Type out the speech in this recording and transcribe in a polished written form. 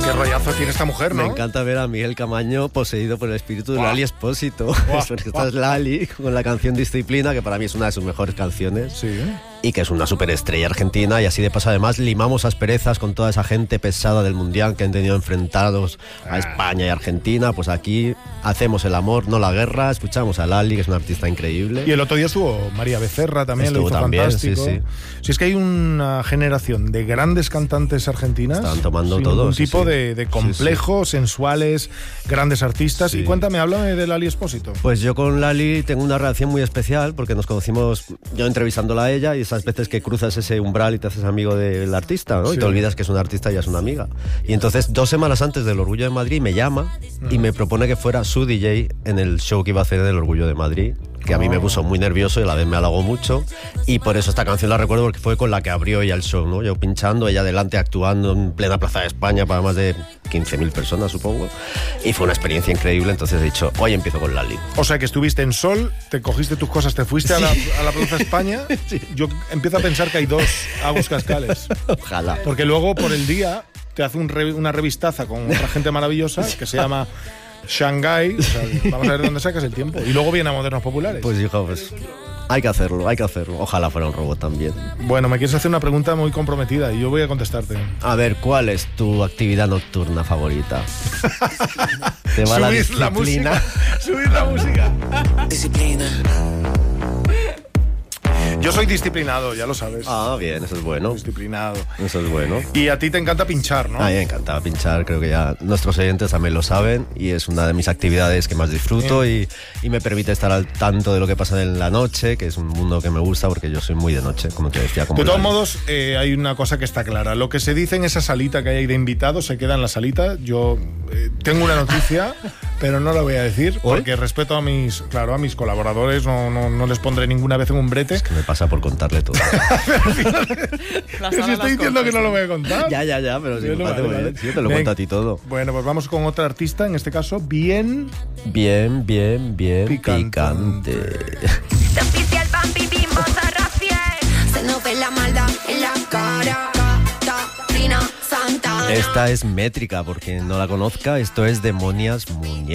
Qué rollazo tiene esta mujer, ¿no? Me encanta ver a Miguel Camaño poseído por el espíritu de Lali Espósito. Esta es Lali con la canción Disciplina, que para mí es una de sus mejores canciones. Sí. Y que es una superestrella argentina, y así de paso además limamos asperezas con toda esa gente pesada del mundial que han tenido enfrentados a España y Argentina. Pues aquí hacemos el amor, no la guerra. Escuchamos a Lali, que es una artista increíble. Y el otro día estuvo María Becerra también, Estuvo lo hizo también, fantástico. sí. Si es que hay una generación de grandes cantantes argentinas. Están tomando sin todo. ningún Sí, tipo sí. de complejos, sensuales, grandes artistas. Sí. Y cuéntame, háblame de Lali Espósito. Pues yo con Lali tengo una relación muy especial porque nos conocimos yo entrevistándola a ella, y esas veces que cruzas ese umbral y te haces amigo del artista, ¿no? Sí. Y te olvidas que es un artista y ya es una amiga. Y entonces 2 semanas antes del Orgullo de Madrid me llama y me propone que fuera su DJ en el show que iba a hacer del Orgullo de Madrid, que a mí me puso muy nervioso y a la vez me halagó mucho, y por eso esta canción la recuerdo porque fue con la que abrió ella el show, ¿no? Yo pinchando, ella delante actuando en plena Plaza de España para más de 15.000 personas, supongo, y fue una experiencia increíble. Entonces he dicho, hoy empiezo con Lali. O sea, que estuviste en Sol, te cogiste tus cosas, te fuiste a la Plaza España. Sí. Yo empiezo a pensar que hay 2 Agus Cascales. Ojalá. Porque luego, por el día, te hace una revistaza con otra gente maravillosa que se llama Shanghái. O sea, vamos a ver dónde sacas el tiempo. Y luego viene a Modernos Populares. Pues hijo, pues hay que hacerlo. Ojalá fuera un robot también. Bueno, me quieres hacer una pregunta muy comprometida y yo voy a contestarte. A ver, ¿cuál es tu actividad nocturna favorita? ¿Te va la disciplina? Subid la música. Disciplina. Yo soy disciplinado, ya lo sabes. Ah, bien, eso es bueno. Disciplinado. Eso es bueno. Y a ti te encanta pinchar, ¿no? A mí me encanta pinchar, creo que ya nuestros oyentes también lo saben, y es una de mis actividades que más disfruto y me permite estar al tanto de lo que pasa en la noche, que es un mundo que me gusta porque yo soy muy de noche, como te decía. Como de todos modos, hay una cosa que está clara. Lo que se dice en esa salita que hay ahí de invitados se queda en la salita. Yo tengo una noticia, pero no la voy a decir porque respeto a mis colaboradores, no les pondré ninguna vez en un brete. Es que me pasa por contarle todo. Si estoy diciendo que no lo voy a contar. Ya, pero si vale. Sí, te lo cuento a ti todo. Bueno, pues vamos con otra artista, en este caso, bien picante. Oficial Bambi Bimbo Sarrafiel. Se nos ve la maldad en la cara. Catarina Santana. Esta es Métrica, porque no la conozca. Esto es Demonias Muñecas.